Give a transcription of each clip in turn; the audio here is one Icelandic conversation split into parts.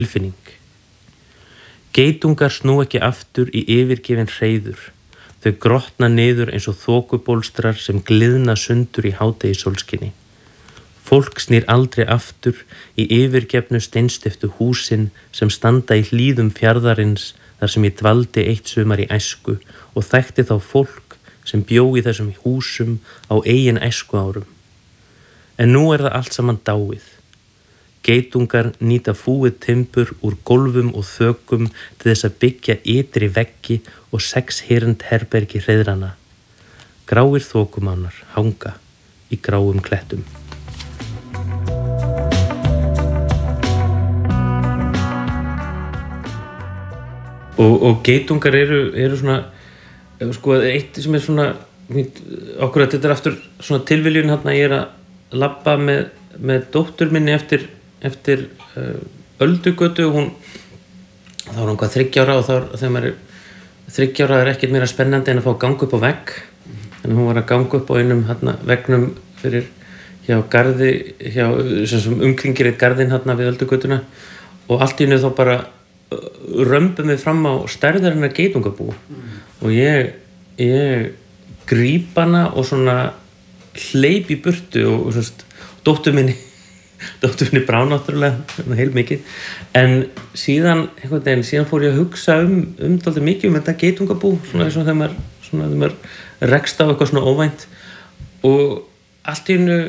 tilfinning. Geitungar snú ekki aftur í yfirgefin hreiður. Þau grotna niður eins og þokubólstrar sem gliðna sundur í hádegisólskinni. Fólk snýr aldrei aftur í yfirgefnu steinstiftu húsin sem standa í hlíðum fjarðarins þar sem ég dvaldi eitt sumar í æsku og þekkti þá fólk sem bjó í þessum húsum á eigin æskuárum. En nú það allt saman dáið. Geitungar nýta fúið timbur úr gólfum og þökum til þess að byggja ytri veggi og 6 hirnd herbergi hreiðrana. Gráir þokumánar hanga í gráum klettum. Og geitungar eru svona, sko, eitt sem svona, okkur að þetta aftur svona tilviljun hérna, ég að labba með dóttur minni eftir Öldugötu, þá var hún hvað 3 ára og þegar maður 3 ára ekkert meira spennandi en að fá að ganga upp á vegg. Þannig hún var að ganga upp á einum veggnum fyrir hjá garði, sem umkringir eitt garðinn við Öldugötuna og allt í einu þá bara römbum við fram á stærðarinnar geitungabú og ég gríp hana og svona hleyp í burtu og dóttur minni brá náttúrulega heil mikið en síðan fór ég að hugsa dálítið mikið þetta geitungabú svona eins og þegar maður rekst á eitthvað svona óvænt og allt í einu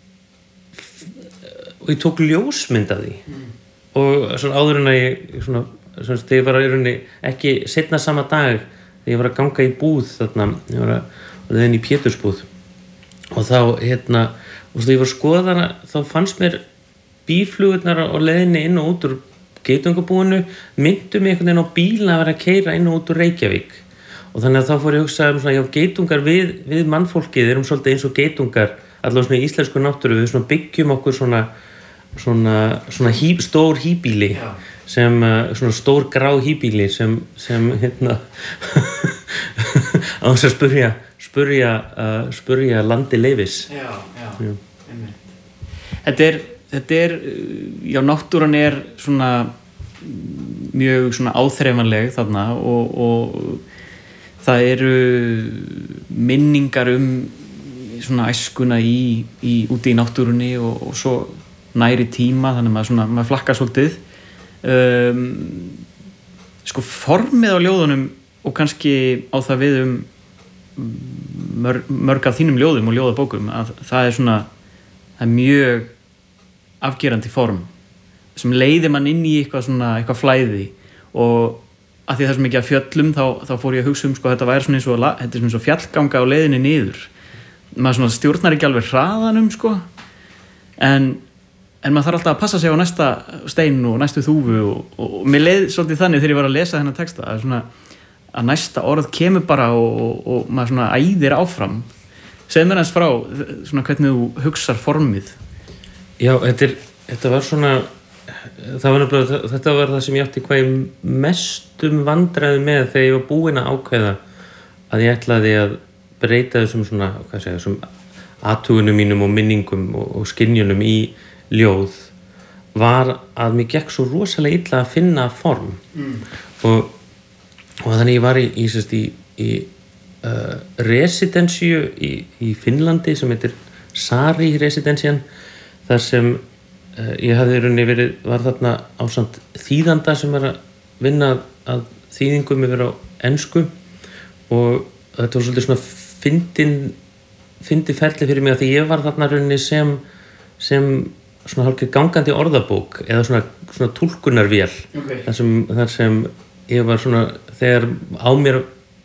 og ég tók ljósmynd af því og svona áður en að ég þegar ég var í rauninni ekki seinna sama dag þegar ég var að ganga í búð þarna, ég var að leiðin í Pétursbúð og þá og þegar ég var að skoða hana þá fannst mér bíflugurnar á leiðinni inn og út úr geitungabúinu minntu mig einhvern veginn á bílna að vera að keyra inn og út úr Reykjavík og þannig að þá fór ég að hugsa svona, já, geitungar við mannfólkið erum svolítið eins og geitungar allavega svona í íslensku náttúru við svona byggjum okkur svona stór híbýli sem svona stór grá híbýli sem á þess að spurja landi leyfis. Já. Þetta já, náttúran svona mjög svona áþreifanleg þarna og það eru minningar svona æskuna úti í náttúrunni og svo næri tíma þannig að maður flakkar svolítið sko formið á ljóðunum og kannski á það við mörg af þínum ljóðum og ljóðabókum að það er mjög afgerandi form sem leiðir mann inn í eitthvað flæði og að því það er svo mikið af fjöllum þá fór ég að hugsa sko þetta væri svona eins og fjallganga á leiðinni niður maður svona stjórnar ekki alveg hraðanum sko en maður þarf alltaf að passa sig á næsta stein og næstu þúfu og mér leið svolítið þannig þegar ég var að lesa þennan texta að næsta orð kemur bara og maður svona æðir áfram segð mér aðeins frá svona hvernig þú hugsar formið. Já, þetta var svona þetta var það sem ég átti hvað mestum vandræði með þegar ég var búinn að ákveða að ég ætlaði að breyta þessum svona, þessum athugunum mínum og minningum og skynjunum í ljóð var að mér gekk svo rosalega illa að finna form og þannig ég var í residensíu í Finnlandi sem heitir Sari residensían þar sem ég hafði rauninni var þarna ásamt þýðanda sem var að vinna að þýðingum yfir á ensku og þetta var svolítið svona fyndi ferli fyrir mig að því ég var þarna rauninni sem svona hálfgeir gangandi orðabók eða svona túlkunarvél þar sem ég var svona þegar á mér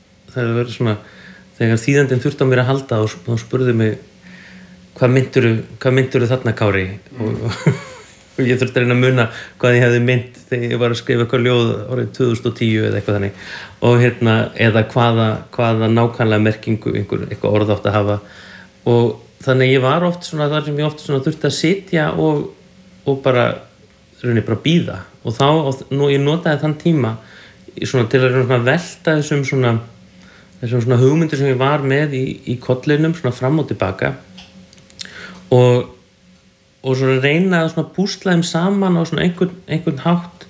þegar þýðandinn þurfti á mér að halda og þá spurði mig hvað myndirðu þarna Kári og ég þurfti að reyna að muna hvað ég hefði mynd þegar ég var að skrifa eitthvað ljóð árið 2010 eða eitthvað þannig og eða hvaða nákvæmlega merkingu eitthvað orð átt að hafa og þannig ég var oft svona þar sem ég oft svona þurfti að sitja og bara bíða og þá ég notaði þann tíma svona til að velta þessum svona hugmyndir sem ég var með í kollinum svona fram og tilbaka og svona reyna að svona púsla þeim saman á svona einhvern hátt